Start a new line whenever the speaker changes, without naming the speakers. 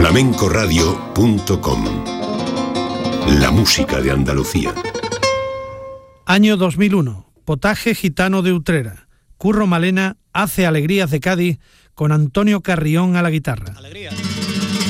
flamencoradio.com. La música de Andalucía.
Año 2001. Potaje gitano de Utrera. Curro Malena hace Alegrías de Cádiz con Antonio Carrión a la guitarra.
Alegría.